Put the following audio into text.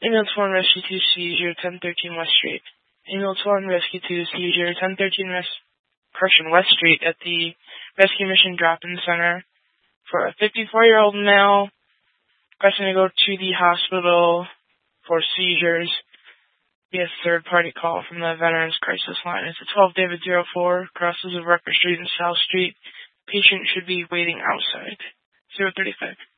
Ambulance 1, Rescue 2, seizure, 1013 West Street. Ambulance 1, Rescue 2, seizure, 1013 West Street at the Rescue Mission Drop-In Center for a 54-year-old male requesting to go to the hospital for seizures. We have a third-party call from the Veterans Crisis Line. It's a 12 David 04, crosses of Rucker Street and South Street. Patient should be waiting outside. 035.